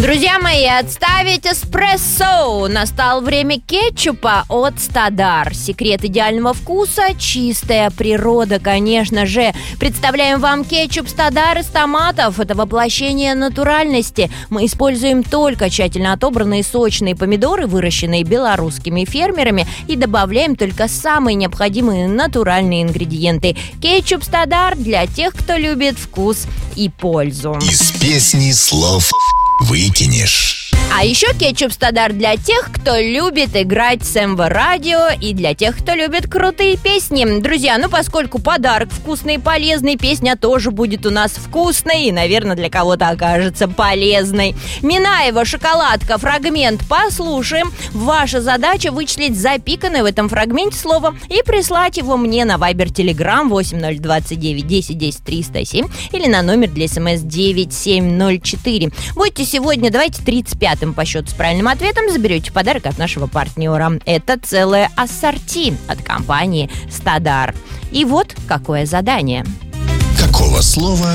Друзья мои, отставить эспрессо! Настало время кетчупа от Стадар. Секрет идеального вкуса – чистая природа, конечно же. Представляем вам кетчуп Стадар из томатов. Это воплощение натуральности. Мы используем только тщательно отобранные сочные помидоры, выращенные белорусскими фермерами, и добавляем только самые необходимые натуральные ингредиенты. Кетчуп Стадар для тех, кто любит вкус и пользу. Из песни слов выкинешь. А еще кетчуп Стадар для тех, кто любит играть с МВ-радио, и для тех, кто любит крутые песни. Друзья, поскольку подарок вкусный и полезный, песня тоже будет у нас вкусной и, наверное, для кого-то окажется полезной. Минаева, «Шоколадка», фрагмент послушаем. Ваша задача вычислить запиканное в этом фрагменте слово и прислать его мне на Viber Telegram 8029 10 10 307 или на номер для СМС 9704. Будьте сегодня, давайте 35-м по счету с правильным ответом, заберете подарок от нашего партнера. Это целое ассорти от компании Стадар. И вот какое задание. Какого слова